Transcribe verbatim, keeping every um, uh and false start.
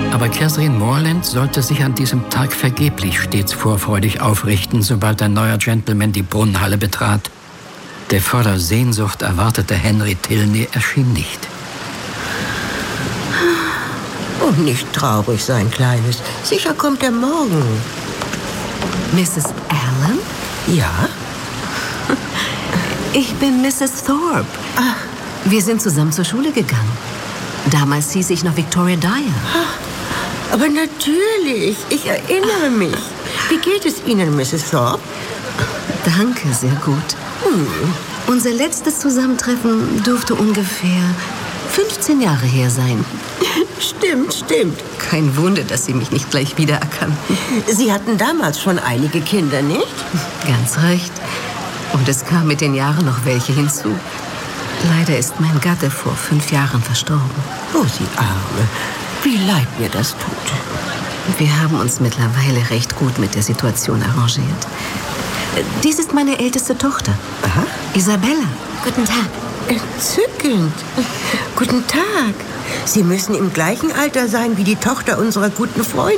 Aber Catherine Morland sollte sich an diesem Tag vergeblich stets vorfreudig aufrichten, sobald ein neuer Gentleman die Brunnenhalle betrat. Der voller Sehnsucht erwartete Henry Tilney erschien nicht. Und nicht traurig sein, Kleines. Sicher kommt er morgen. Misses Allen? Ja? Ich bin Misses Thorpe. Ach. Wir sind zusammen zur Schule gegangen. Damals hieß ich noch Victoria Dyer. Ach, aber natürlich, ich erinnere mich. Wie geht es Ihnen, Misses Thorpe? Danke, sehr gut. Hm. Unser letztes Zusammentreffen dürfte ungefähr fünfzehn Jahre her sein. Stimmt, stimmt. Kein Wunder, dass Sie mich nicht gleich wiedererkannten. Sie hatten damals schon einige Kinder, nicht? Ganz recht. Und es kamen mit den Jahren noch welche hinzu. Leider ist mein Gatte vor fünf Jahren verstorben. Oh, Sie Arme. Wie leid mir das tut. Wir haben uns mittlerweile recht gut mit der Situation arrangiert. Dies ist meine älteste Tochter. Aha. Isabella. Guten Tag. Entzückend. Guten Tag. Sie müssen im gleichen Alter sein wie die Tochter unserer guten Freundin.